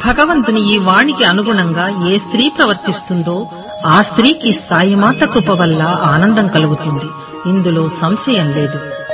భగవంతుని ఈ వాణికి అనుగుణంగా ఏ స్త్రీ ప్రవర్తిస్తుందో ఆ స్త్రీకి సాయిమాత కృప వల్ల ఆనందం కలుగుతుంది. ఇందులో సంశయం లేదు.